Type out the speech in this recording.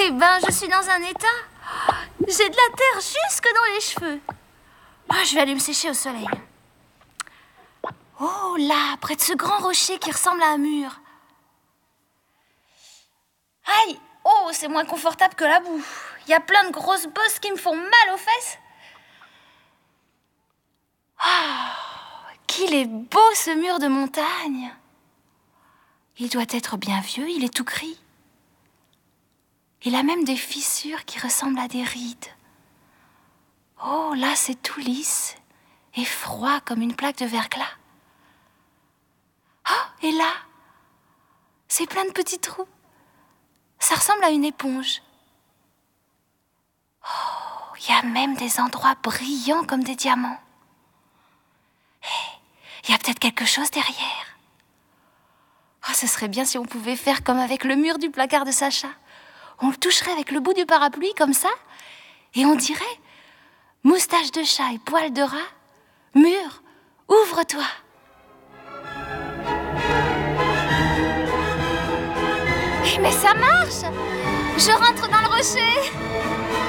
Eh ben, je suis dans un état. J'ai de la terre jusque dans les cheveux. Ah, je vais aller me sécher au soleil. Oh, là, près de ce grand rocher qui ressemble à un mur. Aïe! Oh, c'est moins confortable que la boue. Il y a plein de grosses bosses qui me font mal aux fesses. Ah, qu'il est beau ce mur de montagne. Il doit être bien vieux, il est tout gris. Il a même des fissures qui ressemblent à des rides. Oh, là, c'est tout lisse et froid comme une plaque de verglas. Oh, et là, c'est plein de petits trous. Ça ressemble à une éponge. Oh, il y a même des endroits brillants comme des diamants. Hé, il y a peut-être quelque chose derrière. Oh, ce serait bien si on pouvait faire comme avec le mur du placard de Sacha. On le toucherait avec le bout du parapluie, comme ça, et on dirait « Moustache de chat et poil de rat, mur, ouvre-toi !» Mais ça marche! Je rentre dans le rocher!